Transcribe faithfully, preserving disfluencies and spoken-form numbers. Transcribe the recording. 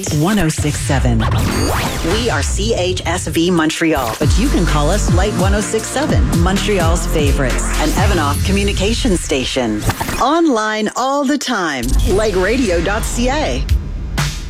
one oh six seven. We are C H S V Montreal, but you can call us Light one oh six seven, Montreal's favorites, an Evanoff communication station. Online all the time, like radio dot c a.